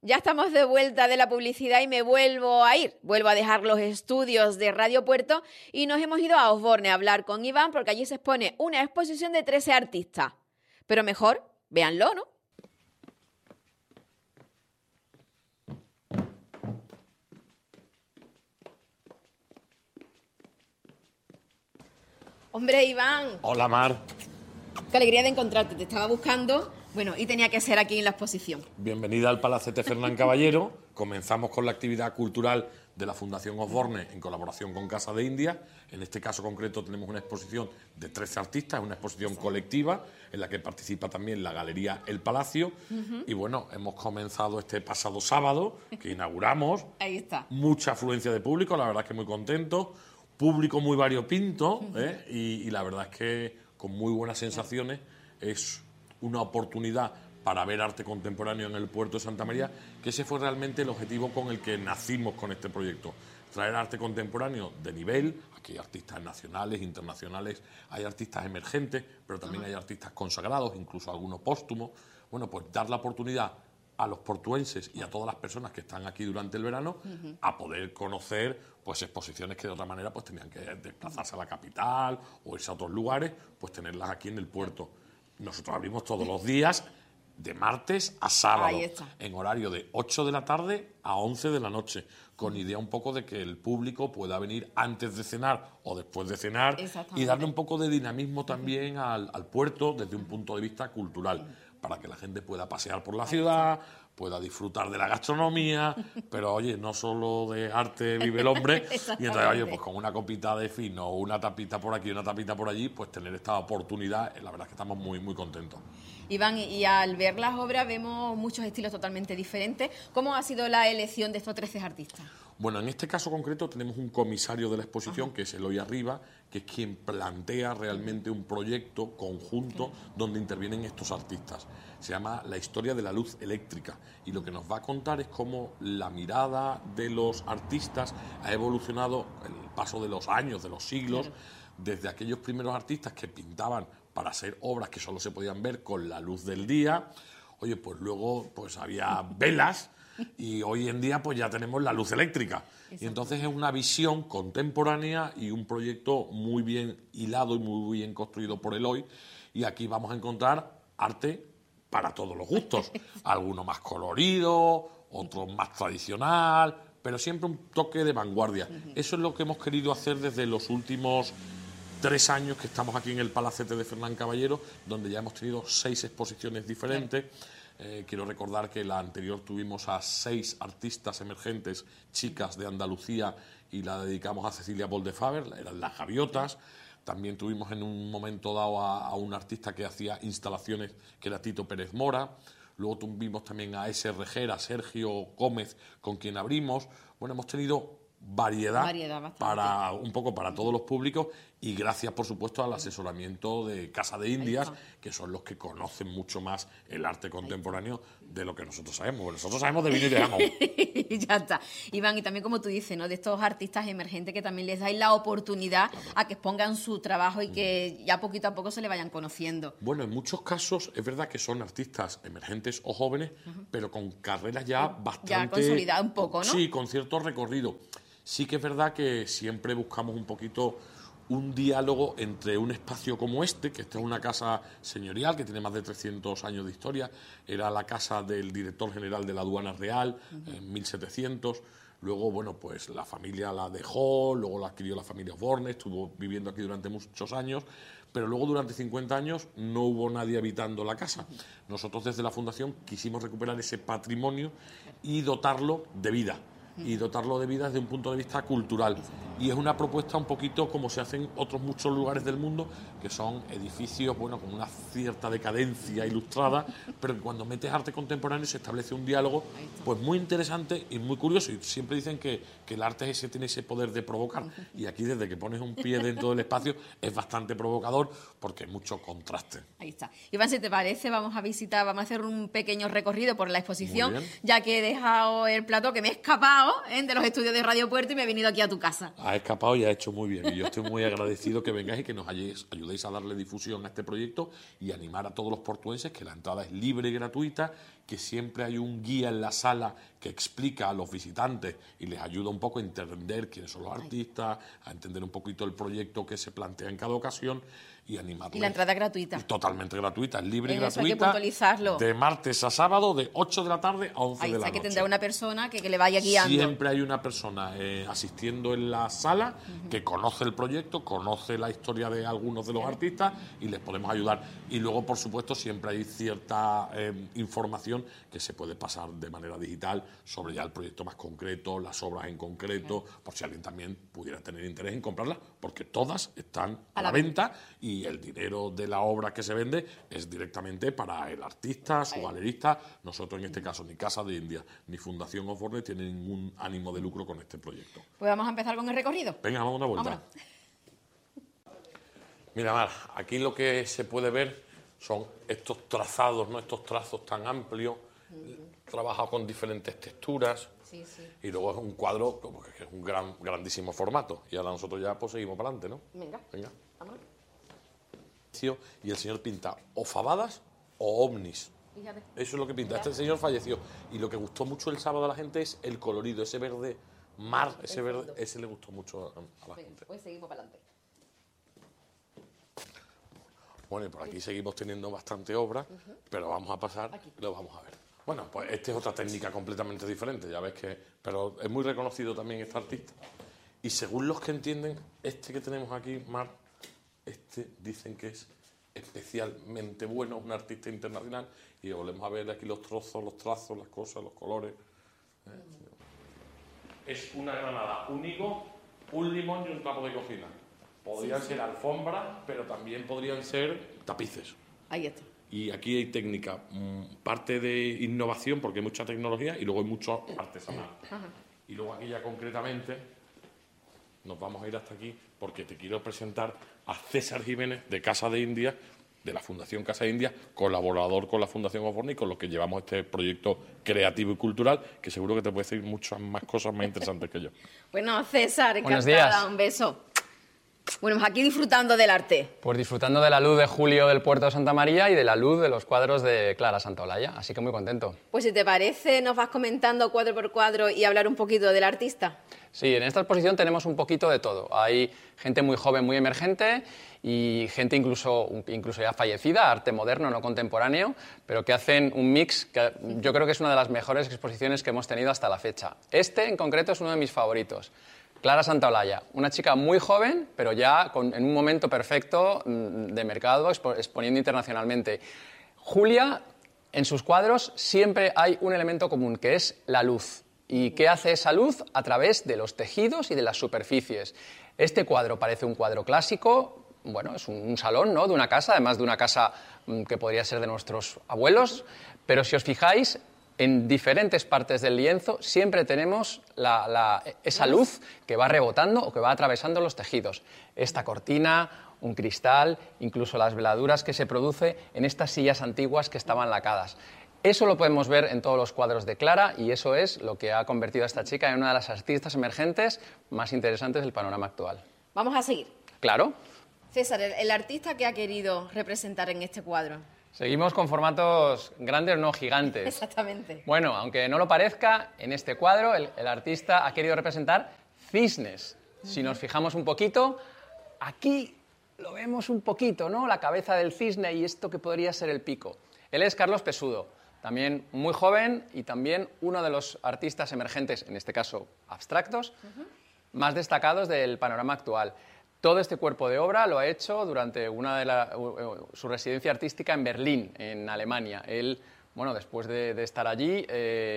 Ya estamos de vuelta de la publicidad y me vuelvo a ir. Vuelvo a dejar los estudios de Radio Puerto y nos hemos ido a Osborne a hablar con Iván porque allí se expone una exposición de 13 artistas. Pero mejor, véanlo, ¿no? Hombre, Iván. Hola, Mar. Qué alegría de encontrarte. Te estaba buscando, bueno, y tenía que ser aquí en la exposición. Bienvenida al Palacete Fernán Caballero. Comenzamos con la actividad cultural de la Fundación Osborne en colaboración con Casa de India. En este caso concreto tenemos una exposición de 13 artistas, una exposición colectiva en la que participa también la Galería El Palacio. Y bueno, hemos comenzado este pasado sábado, que inauguramos. Ahí está. Mucha afluencia de público, la verdad es que muy contento. Público muy variopinto, y la verdad es que con muy buenas sensaciones. Es una oportunidad para ver arte contemporáneo en el puerto de Santa María, que ese fue realmente el objetivo con el que nacimos con este proyecto. Traer arte contemporáneo de nivel. Aquí hay artistas nacionales, internacionales, hay artistas emergentes, pero también hay artistas consagrados, incluso algunos póstumos. Bueno, pues dar la oportunidad a los portuenses y a todas las personas que están aquí durante el verano a poder conocer pues exposiciones que de otra manera pues tenían que desplazarse a la capital o irse a otros lugares, pues tenerlas aquí en el puerto. Nosotros abrimos todos los días de martes a sábado, en horario de 8 de la tarde a 11 de la noche, con idea un poco de que el público pueda venir antes de cenar o después de cenar y darle un poco de dinamismo también al puerto desde un punto de vista cultural, para que la gente pueda pasear por la ciudad, pueda disfrutar de la gastronomía, pero oye, no solo de arte vive el hombre, y entonces, oye, pues con una copita de fino, una tapita por aquí, una tapita por allí, pues tener esta oportunidad, la verdad es que estamos muy, muy contentos. Iván, y al ver las obras vemos muchos estilos totalmente diferentes. ¿Cómo ha sido la elección de estos 13 artistas? Bueno, en este caso concreto tenemos un comisario de la exposición, que es Eloy Arriba, que es quien plantea realmente un proyecto conjunto donde intervienen estos artistas. Se llama La historia de la luz eléctrica, y lo que nos va a contar es cómo la mirada de los artistas ha evolucionado en el paso de los años, de los siglos, desde aquellos primeros artistas que pintaban para hacer obras que solo se podían ver con la luz del día. Oye, pues luego pues había velas, y hoy en día pues ya tenemos la luz eléctrica. Y entonces es una visión contemporánea y un proyecto muy bien hilado y muy bien construido por Eloy. Y aquí vamos a encontrar arte para todos los gustos. Alguno más colorido, otro más tradicional, pero siempre un toque de vanguardia. Eso es lo que hemos querido hacer desde los últimos 3 años que estamos aquí en el Palacete de Fernán Caballero, donde ya hemos tenido 6 exposiciones diferentes. Quiero recordar que la anterior tuvimos a 6 artistas emergentes, chicas de Andalucía, y la dedicamos a Cecilia Boldefaber, eran las Gaviotas. También tuvimos en un momento dado a un artista que hacía instalaciones, que era Tito Pérez Mora. Luego tuvimos también a S.R.G., a Sergio Gómez, con quien abrimos. Bueno, hemos tenido variedad para un poco para todos los públicos, y gracias por supuesto al asesoramiento de Casa de Indias, que son los que conocen mucho más el arte contemporáneo de lo que nosotros sabemos. Bueno, nosotros sabemos de vino y de jamón. Ya está. Iván, y también como tú dices, ¿no?, de estos artistas emergentes que también les dais la oportunidad a que expongan su trabajo y que ya poquito a poco se le vayan conociendo. Bueno, en muchos casos es verdad que son artistas emergentes o jóvenes, pero con carreras ya bastante... Ya consolidadas un poco, ¿no? Sí, con cierto recorrido. Sí que es verdad que siempre buscamos un poquito un diálogo entre un espacio como este, que esta es una casa señorial que tiene más de 300 años de historia, era la casa del director general de la Aduana Real en 1700, luego, bueno, pues la familia la dejó, luego la adquirió la familia Osborne, estuvo viviendo aquí durante muchos años, pero luego durante 50 años no hubo nadie habitando la casa. Nosotros desde la Fundación quisimos recuperar ese patrimonio y dotarlo de vida. Y dotarlo de vida desde un punto de vista cultural. Y es una propuesta un poquito como se hace en otros muchos lugares del mundo, que son edificios, bueno, con una cierta decadencia ilustrada, pero que cuando metes arte contemporáneo se establece un diálogo pues muy interesante y muy curioso. Y siempre dicen que el arte tiene ese poder de provocar. Y aquí, desde que pones un pie dentro del espacio, es bastante provocador porque hay mucho contraste. Ahí está. Iván, si te parece, vamos a hacer un pequeño recorrido por la exposición, ya que he dejado el plató, que me he escapado de los estudios de Radio Puerto y me he venido aquí a tu casa. Ha escapado y ha hecho muy bien. Y yo estoy muy agradecido que vengáis y que nos ayudéis a darle difusión a este proyecto y animar a todos los portuenses, que la entrada es libre y gratuita, que siempre hay un guía en la sala que explica a los visitantes y les ayuda un poco a entender quiénes son los artistas, a entender un poquito el proyecto que se plantea en cada ocasión y animarles. Y la entrada es gratuita. Totalmente gratuita, es libre y Eso hay que gratuita. puntualizarlo. De martes a sábado, de 8 de la tarde a 11 Ahí de la está, que noche. tendrá una persona que le vaya guiando. Siempre hay una persona asistiendo en la sala que conoce el proyecto, conoce la historia de algunos de los artistas y les podemos ayudar. Y luego, por supuesto, siempre hay cierta información que se puede pasar de manera digital sobre ya el proyecto más concreto, las obras en concreto, por si alguien también pudiera tener interés en comprarlas, porque todas están a la venta y el dinero de la obra que se vende es directamente para el artista, su galerista. Nosotros, en este caso, ni Casa de India ni Fundación Osborne tienen ningún ánimo de lucro con este proyecto. Pues vamos a empezar con el recorrido. Venga, vamos a una vuelta. Vámonos. Mira, Mar, aquí lo que se puede ver son estos trazados, ¿no? Estos trazos tan amplios, trabajado con diferentes texturas. Sí, sí. Y luego es un cuadro que es un grandísimo formato. Y ahora nosotros ya pues seguimos para adelante, ¿no? Venga. Vámonos. Y el señor pinta o fabadas o ovnis. Fíjate. Eso es lo que pinta. Mira. Este señor falleció. Y lo que gustó mucho el sábado a la gente es el colorido, ese verde mar, ese verde, ese le gustó mucho a la gente. Pues seguimos para adelante. Bueno, y por aquí seguimos teniendo bastante obra, pero vamos a pasar y lo vamos a ver. Bueno, pues esta es otra técnica completamente diferente, ya ves que... Pero es muy reconocido también este artista. Y según los que entienden, este que tenemos aquí, Mar, este dicen que es especialmente bueno, un artista internacional, y volvemos a ver aquí los trozos, los trazos, las cosas, los colores. Es una granada, un higo, un limón y un trapo de cocina. Podrían ser alfombras, pero también podrían ser tapices. Ahí está. Y aquí hay técnica, parte de innovación, porque hay mucha tecnología, y luego hay mucho artesanal. Y luego aquí ya concretamente nos vamos a ir hasta aquí, porque te quiero presentar a César Jiménez, de Casa de India, de la Fundación Casa de India, colaborador con la Fundación Osborne y con los que llevamos este proyecto creativo y cultural, que seguro que te puede decir muchas más cosas más interesantes que yo. Bueno, César, Buenos encantada, días. un beso. Bueno, pues aquí disfrutando del arte. Pues disfrutando de la luz de Julio del Puerto de Santa María y de la luz de los cuadros de Clara Santaolalla, así que muy contento. Pues si te parece, nos vas comentando cuadro por cuadro y hablar un poquito del artista. Sí, en esta exposición tenemos un poquito de todo. Hay gente muy joven, muy emergente y gente incluso ya fallecida, arte moderno, no contemporáneo, pero que hacen un mix que yo creo que es una de las mejores exposiciones que hemos tenido hasta la fecha. Este en concreto es uno de mis favoritos. Clara Santaolalla, una chica muy joven, pero ya en un momento perfecto de mercado, exponiendo internacionalmente. Julia, en sus cuadros siempre hay un elemento común, que es la luz. ¿Y qué hace esa luz? A través de los tejidos y de las superficies. Este cuadro parece un cuadro clásico, bueno, es un salón, ¿no?, de una casa, además de una casa que podría ser de nuestros abuelos, pero si os fijáis, en diferentes partes del lienzo siempre tenemos esa luz que va rebotando o que va atravesando los tejidos. Esta cortina, un cristal, incluso las veladuras que se produce en estas sillas antiguas que estaban lacadas. Eso lo podemos ver en todos los cuadros de Clara y eso es lo que ha convertido a esta chica en una de las artistas emergentes más interesantes del panorama actual. Vamos a seguir. Claro. César, el artista que ha querido representar en este cuadro. Seguimos con formatos grandes, no gigantes. Exactamente. Bueno, aunque no lo parezca, en este cuadro el artista ha querido representar cisnes. Si nos fijamos un poquito, aquí lo vemos un poquito, ¿no? La cabeza del cisne y esto que podría ser el pico. Él es Carlos Pesudo, también muy joven y también uno de los artistas emergentes, en este caso abstractos, más destacados del panorama actual. Todo este cuerpo de obra lo ha hecho durante su residencia artística en Berlín, en Alemania. Él, bueno, después de estar allí,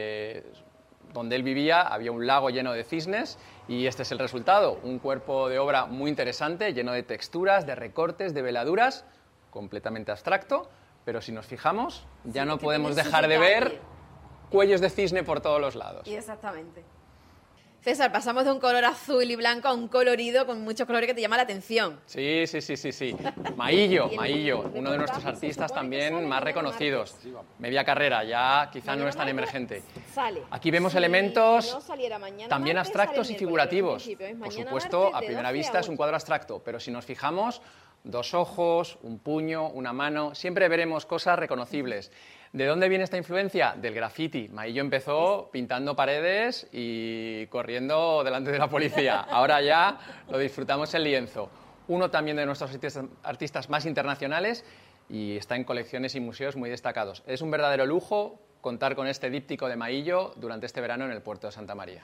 donde él vivía, había un lago lleno de cisnes y este es el resultado. Un cuerpo de obra muy interesante, lleno de texturas, de recortes, de veladuras, completamente abstracto, pero si nos fijamos, ya no podemos dejar de ver cuellos de cisne por todos los lados. Y exactamente. César, pasamos de un color azul y blanco a un colorido con muchos colores que te llama la atención. Sí. Maillo, uno de nuestros artistas también más reconocidos. Media carrera, ya quizá no es tan emergente. Aquí vemos elementos también abstractos y figurativos. Por supuesto, a primera vista es un cuadro abstracto, pero si nos fijamos, 2 ojos, un puño, una mano, siempre veremos cosas reconocibles. ¿De dónde viene esta influencia? Del graffiti. Maillo empezó pintando paredes y corriendo delante de la policía. Ahora ya lo disfrutamos en lienzo. Uno también de nuestros artistas más internacionales y está en colecciones y museos muy destacados. Es un verdadero lujo contar con este díptico de Maillo durante este verano en el puerto de Santa María.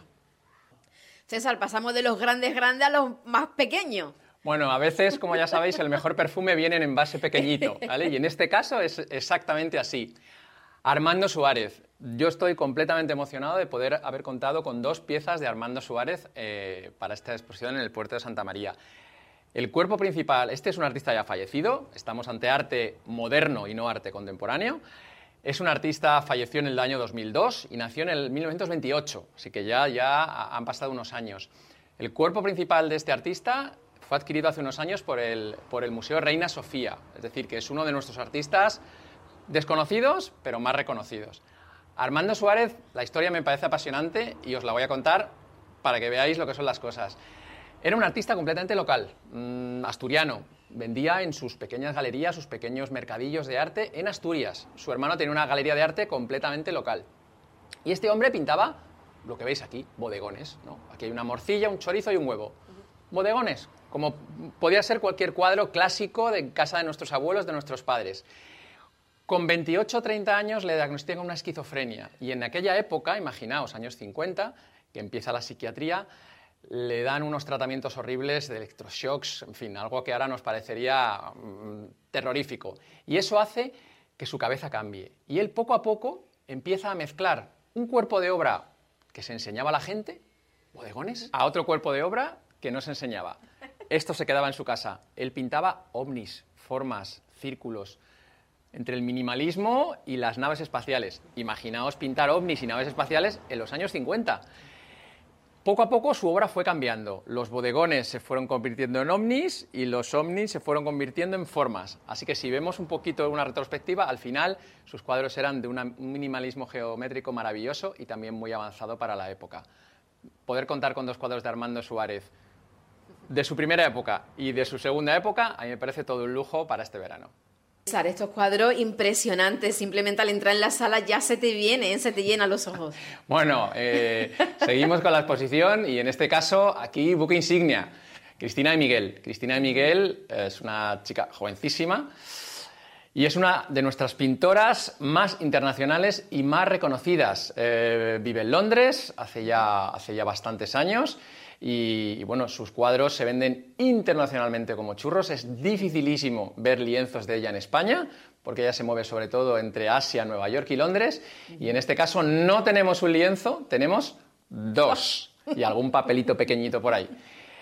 César, pasamos de los grandes a los más pequeños. Bueno, a veces, como ya sabéis, el mejor perfume viene en envase pequeñito, ¿vale? Y en este caso es exactamente así. Armando Suárez. Yo estoy completamente emocionado de poder haber contado con 2 piezas de Armando Suárez para esta exposición en el puerto de Santa María. El cuerpo principal, este es un artista ya fallecido, estamos ante arte moderno y no arte contemporáneo. Es un artista, falleció en el año 2002 y nació en el 1928, así que ya han pasado unos años. El cuerpo principal de este artista fue adquirido hace unos años por el Museo Reina Sofía, es decir, que es uno de nuestros artistas desconocidos, pero más reconocidos. Armando Suárez, la historia me parece apasionante y os la voy a contar para que veáis lo que son las cosas. Era un artista completamente local, asturiano. Vendía en sus pequeñas galerías, sus pequeños mercadillos de arte en Asturias. Su hermano tenía una galería de arte completamente local. Y este hombre pintaba lo que veis aquí, bodegones, ¿no? Aquí hay una morcilla, un chorizo y un huevo. Bodegones, como podía ser cualquier cuadro clásico de casa de nuestros abuelos, de nuestros padres. Con 28 o 30 años le diagnostican una esquizofrenia y en aquella época, imaginaos, años 50, que empieza la psiquiatría, le dan unos tratamientos horribles de electroshocks, en fin, algo que ahora nos parecería terrorífico. Y eso hace que su cabeza cambie. Y él poco a poco empieza a mezclar un cuerpo de obra que se enseñaba a la gente, bodegones, a otro cuerpo de obra que no se enseñaba. Esto se quedaba en su casa. Él pintaba ovnis, formas, círculos, entre el minimalismo y las naves espaciales. Imaginaos pintar ovnis y naves espaciales en los años 50. Poco a poco su obra fue cambiando. Los bodegones se fueron convirtiendo en ovnis y los ovnis se fueron convirtiendo en formas. Así que si vemos un poquito una retrospectiva, al final sus cuadros eran de un minimalismo geométrico maravilloso y también muy avanzado para la época. Poder contar con 2 cuadros de Armando Suárez de su primera época y de su segunda época, a mí me parece todo un lujo para este verano. César, estos cuadros impresionantes, simplemente al entrar en la sala ya se te llenan los ojos. Bueno, seguimos con la exposición y en este caso aquí buque insignia, Cristina de Miguel. Cristina de Miguel es una chica jovencísima y es una de nuestras pintoras más internacionales y más reconocidas. Vive en Londres hace ya bastantes años. Y bueno, sus cuadros se venden internacionalmente como churros. Es dificilísimo ver lienzos de ella en España, porque ella se mueve sobre todo entre Asia, Nueva York y Londres. Y en este caso no tenemos un lienzo, tenemos 2 y algún papelito pequeñito por ahí.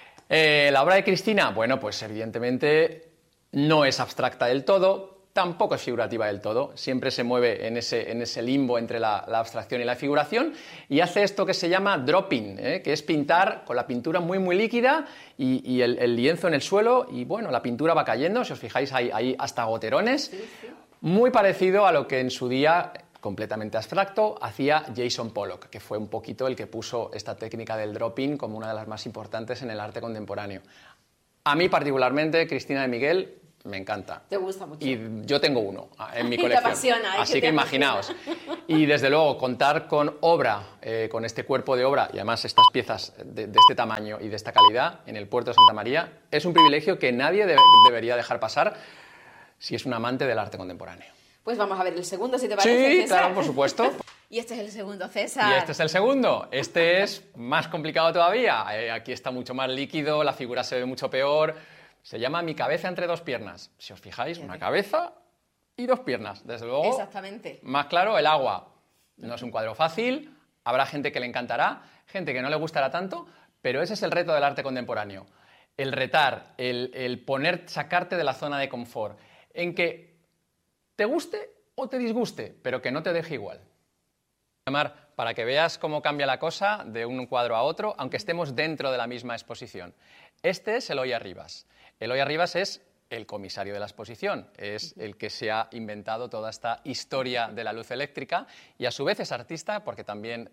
La obra de Cristina, bueno, pues evidentemente no es abstracta del todo, tampoco es figurativa del todo, siempre se mueve en ese limbo entre la abstracción y la figuración y hace esto que se llama dropping, que es pintar con la pintura muy muy líquida y el lienzo en el suelo y bueno, la pintura va cayendo, si os fijáis hay hasta goterones, muy parecido a lo que en su día, completamente abstracto, hacía Jason Pollock, que fue un poquito el que puso esta técnica del dropping como una de las más importantes en el arte contemporáneo. A mí particularmente, Cristina de Miguel, me encanta. Te gusta mucho. Y yo tengo uno en mi colección. Te apasiona. Así que imaginaos. Y desde luego, contar con obra, con este cuerpo de obra y además estas piezas de este tamaño y de esta calidad en el puerto de Santa María es un privilegio que nadie debería dejar pasar si es un amante del arte contemporáneo. Pues vamos a ver el segundo, si te parece, Sí, César. claro, por supuesto. Y este es el segundo, César. Y este es el segundo. Este es más complicado todavía. Aquí está mucho más líquido, la figura se ve mucho peor. Se llama Mi cabeza entre 2 piernas. Si os fijáis, una cabeza y 2 piernas. Desde luego, exactamente. Más claro, el agua. No es un cuadro fácil, habrá gente que le encantará, gente que no le gustará tanto, pero ese es el reto del arte contemporáneo. El retar, el sacarte de la zona de confort, en que te guste o te disguste, pero que no te deje igual. Para que veas cómo cambia la cosa de un cuadro a otro, aunque estemos dentro de la misma exposición. Este es Eloy Arribas. Eloy Arribas es el comisario de la exposición, es el que se ha inventado toda esta historia de la luz eléctrica y a su vez es artista porque también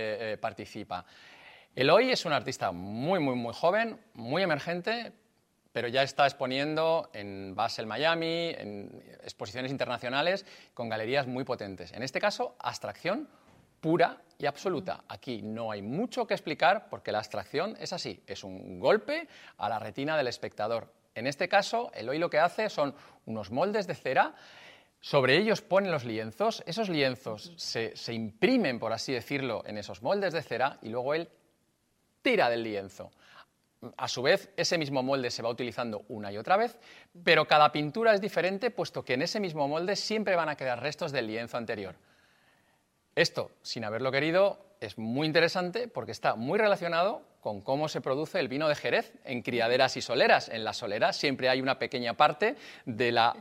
participa. Eloy es un artista muy, muy, muy joven, muy emergente, pero ya está exponiendo en Basel, Miami, en exposiciones internacionales con galerías muy potentes. En este caso, abstracción pura y absoluta. Aquí no hay mucho que explicar porque la abstracción es así, es un golpe a la retina del espectador. En este caso, Eloy lo que hace son unos moldes de cera, sobre ellos ponen los lienzos, esos lienzos se imprimen, por así decirlo, en esos moldes de cera y luego él tira del lienzo. A su vez, ese mismo molde se va utilizando una y otra vez, pero cada pintura es diferente, puesto que en ese mismo molde siempre van a quedar restos del lienzo anterior. Esto, sin haberlo querido, es muy interesante porque está muy relacionado con cómo se produce el vino de Jerez en criaderas y soleras. En las soleras siempre hay una pequeña parte de la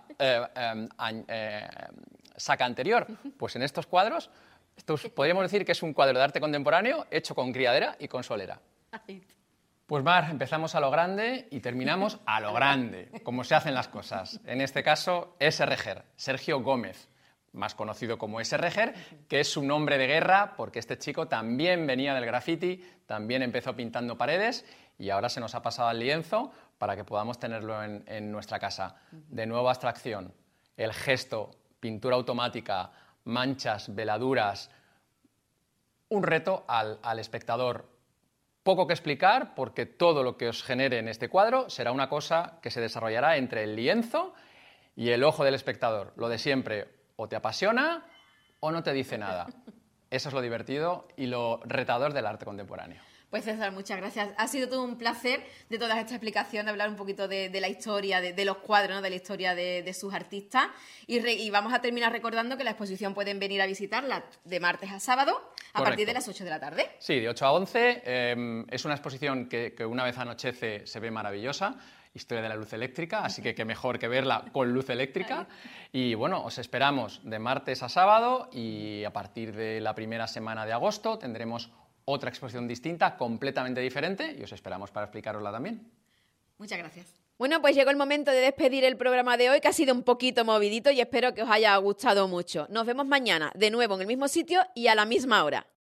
saca anterior. Pues en estos cuadros, podríamos decir que es un cuadro de arte contemporáneo hecho con criadera y con solera. Pues Mar, empezamos a lo grande y terminamos a lo grande, como se hacen las cosas. En este caso, S. Reger, Sergio Gómez, más conocido como S. Reger, que es su nombre de guerra porque este chico también venía del graffiti, también empezó pintando paredes y ahora se nos ha pasado al lienzo para que podamos tenerlo en nuestra casa. De nuevo abstracción, el gesto, pintura automática, manchas, veladuras, un reto al espectador. Poco que explicar porque todo lo que os genere en este cuadro será una cosa que se desarrollará entre el lienzo y el ojo del espectador. Lo de siempre, o te apasiona o no te dice nada. Eso es lo divertido y lo retador del arte contemporáneo. Pues César, muchas gracias. Ha sido todo un placer de toda esta explicación, de hablar un poquito de la historia, de los cuadros, ¿no? De la historia de sus artistas. Y vamos a terminar recordando que la exposición pueden venir a visitarla de martes a sábado a Correcto. partir de las 8 de la tarde. Sí, de 8 a 11. Es una exposición que una vez anochece se ve maravillosa. Historia de la luz eléctrica, así que qué mejor que verla con luz eléctrica. Y bueno, os esperamos de martes a sábado y a partir de la primera semana de agosto tendremos otra exposición distinta, completamente diferente, y os esperamos para explicarosla también. Muchas gracias. Bueno, pues llegó el momento de despedir el programa de hoy, que ha sido un poquito movidito y espero que os haya gustado mucho. Nos vemos mañana, de nuevo en el mismo sitio y a la misma hora.